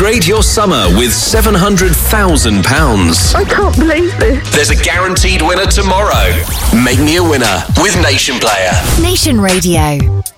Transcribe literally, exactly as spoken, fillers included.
Upgrade your summer with seven hundred thousand pounds. I can't believe this. There's a guaranteed winner tomorrow. Make me a winner with Nation Player. Nation Radio.